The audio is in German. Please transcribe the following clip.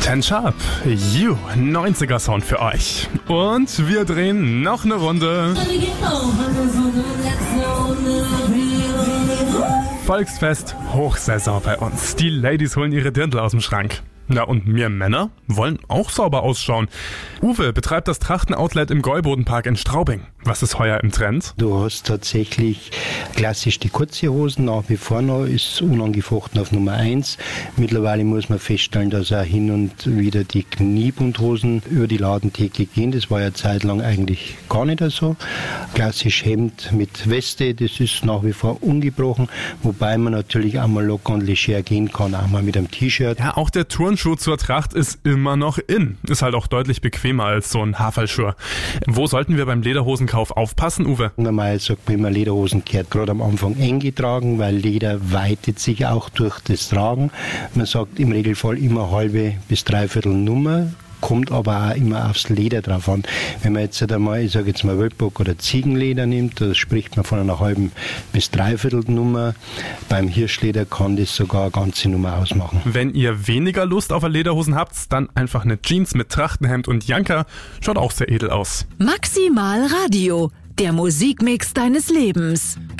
Ten Sharp, You, 90er Sound für euch. Und wir drehen noch eine Runde. Volksfest, Hochsaison bei uns. Die Ladies holen ihre Dirndl aus dem Schrank. Na und wir Männer wollen auch sauber ausschauen. Uwe betreibt das Trachten-Outlet im Gäubodenpark in Straubing. Was ist heuer im Trend? Du hast tatsächlich klassisch die kurze Hosen, nach wie vor noch, ist unangefochten auf Nummer 1. Mittlerweile muss man feststellen, dass auch hin und wieder die Kniebundhosen über die Ladentheke gehen. Das war ja zeitlang eigentlich gar nicht so. Klassisch Hemd mit Weste, das ist nach wie vor ungebrochen. Wobei man natürlich auch mal locker und leger gehen kann, auch mal mit einem T-Shirt. Ja, auch der Turnschuh zur Tracht ist immer noch in. Ist halt auch deutlich bequemer als so ein Haferlschuh. Wo sollten wir beim Lederhosenkauf aufpassen, Uwe? Normal sagt man immer, Lederhosen gehört gerade am Anfang eng getragen, weil Leder weitet sich auch durch das Tragen. Man sagt im Regelfall immer halbe bis dreiviertel Nummer. Kommt aber auch immer aufs Leder drauf an. Wenn man jetzt einmal, ich sage jetzt mal Wölkbock oder Ziegenleder nimmt, da spricht man von einer halben bis dreiviertel Nummer. Beim Hirschleder kann das sogar eine ganze Nummer ausmachen. Wenn ihr weniger Lust auf Lederhosen habt, dann einfach eine Jeans mit Trachtenhemd und Janker. Schaut auch sehr edel aus. Maximal Radio, der Musikmix deines Lebens.